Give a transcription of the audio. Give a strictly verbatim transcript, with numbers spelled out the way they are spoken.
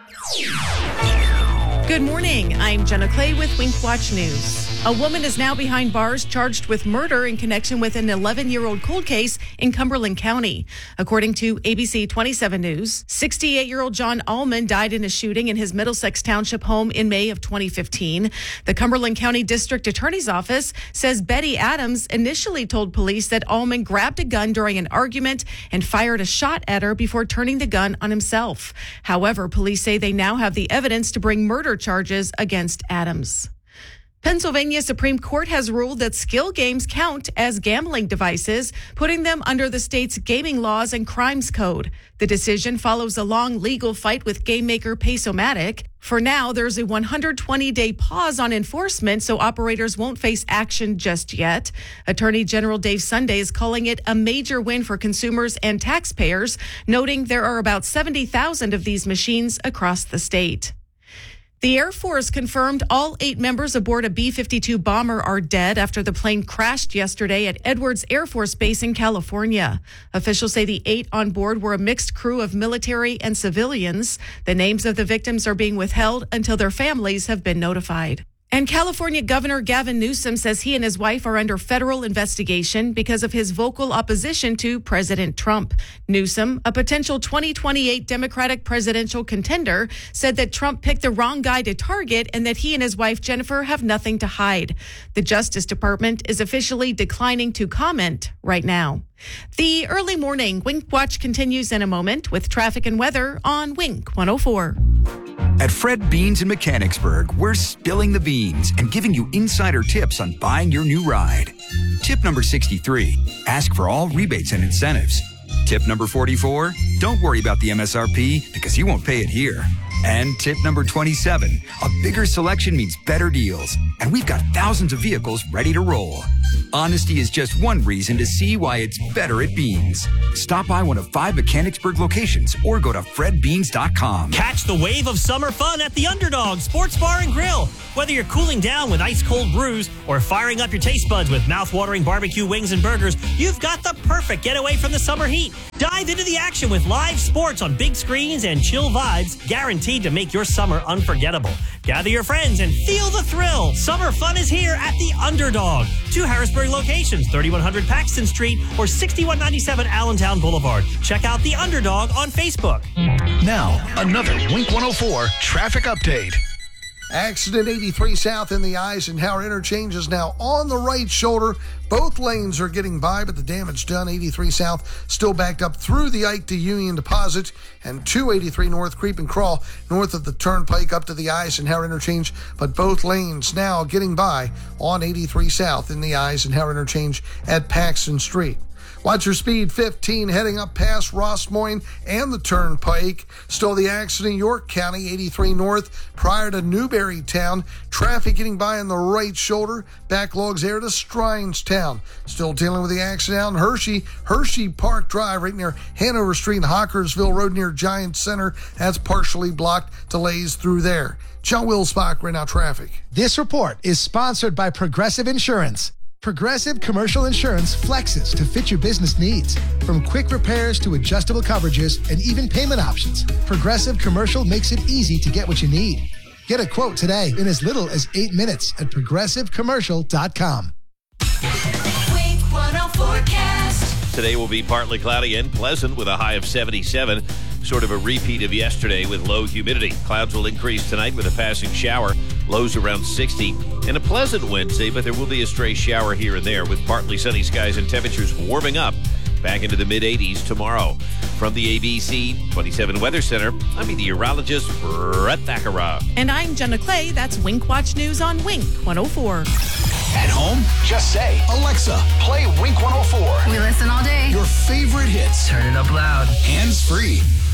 Good morning. I'm Jenna Clay with Wink Watch News. A woman is now behind bars charged with murder in connection with an eleven-year-old cold case in Cumberland County. According to A B C twenty-seven News, sixty-eight-year-old John Allman died in a shooting in his Middlesex Township home in May of twenty fifteen. The Cumberland County District Attorney's Office says Betty Adams initially told police that Allman grabbed a gun during an argument and fired a shot at her before turning the gun on himself. However, police say they now have the evidence to bring murder charges against Adams. Pennsylvania Supreme Court has ruled that skill games count as gambling devices, putting them under the state's gaming laws and crimes code. The decision follows a long legal fight with game maker Pace-O-Matic. For now, there's a one hundred twenty day pause on enforcement, so operators won't face action just yet. Attorney General Dave Sunday is calling it a major win for consumers and taxpayers, noting there are about seventy thousand of these machines across the state. The Air Force confirmed all eight members aboard a B fifty-two bomber are dead after the plane crashed yesterday at Edwards Air Force Base in California. Officials say the eight on board were a mixed crew of military and civilians. The names of the victims are being withheld until their families have been notified. And California Governor Gavin Newsom says he and his wife are under federal investigation because of his vocal opposition to President Trump. Newsom, a potential twenty twenty-eight Democratic presidential contender, said that Trump picked the wrong guy to target and that he and his wife Jennifer have nothing to hide. The Justice Department is officially declining to comment right now. The early morning Wink Watch continues in a moment with traffic and weather on Wink one oh four. At Fred Beans in Mechanicsburg, we're spilling the beans and giving you insider tips on buying your new ride. Tip number sixty-three, ask for all rebates and incentives. Tip number forty-four, don't worry about the M S R P because you won't pay it here. And tip number twenty-seven, a bigger selection means better deals, and we've got thousands of vehicles ready to roll. Honesty is just one reason to see why it's better at Beans. Stop by one of five Mechanicsburg locations or go to fred beans dot com. Catch the wave of summer fun at the Underdog Sports Bar and Grill. Whether you're cooling down with ice-cold brews or firing up your taste buds with mouth-watering barbecue wings and burgers, you've got the perfect getaway from the summer heat. Dive into the action with live sports on big screens and chill vibes guaranteed to make your summer unforgettable. Gather your friends and feel the thrill. Summer fun is here at the Underdog. Two Harrisburg locations, thirty-one hundred Paxton Street or sixty-one ninety-seven Allentown Boulevard. Check out the Underdog on Facebook. Now, another Wink one oh four traffic update. Accident eighty-three South in the Eisenhower interchange is now on the right shoulder. Both lanes are getting by, but the damage done. eighty-three South still backed up through the Ike to Union Deposit, and two eighty-three North creep and crawl north of the Turnpike up to the Eisenhower interchange, but both lanes now getting by on eighty-three South in the Eisenhower interchange at Paxton Street. Watch your speed fifteen heading up past Ross Moyne and the Turnpike. Still the accident in York County, eighty-three North prior to Newberrytown. Traffic getting by on the right shoulder. Backlogs there to Strinestown. Still dealing with the accident out in Hershey. Hershey Park Drive right near Hanover Street and Hawkersville Road near Giant Center. That's partially blocked. Delays through there. John Wilsbach, right now traffic. This report is sponsored by Progressive Insurance. Progressive Commercial Insurance flexes to fit your business needs. From quick repairs to adjustable coverages and even payment options, Progressive Commercial makes it easy to get what you need. Get a quote today in as little as eight minutes at progressive commercial dot com. Wink one oh forecast. Today will be partly cloudy and pleasant with a high of seventy-seven. Sort of a repeat of yesterday with low humidity. Clouds will increase tonight with a passing shower. Lows around sixty. And a pleasant Wednesday, but there will be a stray shower here and there with partly sunny skies and temperatures warming up back into the mid eighties tomorrow. From the A B C twenty-seven Weather Center, I'm meteorologist Brett Thakara. And I'm Jenna Clay. That's Wink Watch News on Wink one oh four. At home, just say, Alexa, play Wink one oh four. We listen all day. Your favorite hits. Turn it up loud. Hands-free.